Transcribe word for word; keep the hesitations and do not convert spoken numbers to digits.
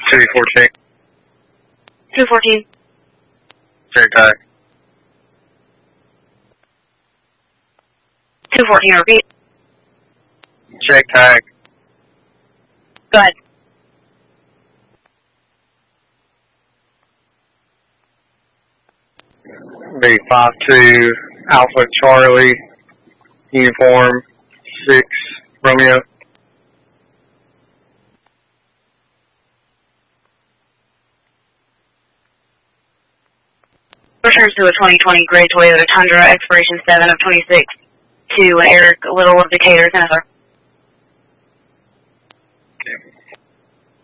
two fourteen. two fourteen. Check tag. two fourteen, repeat. Check tag. Go ahead. Be five two Alpha Charlie, uniform six Romeo. Returns to a twenty twenty gray Toyota Tundra, expiration seven of twenty-six, to Eric Little of Decatur, Tennessee.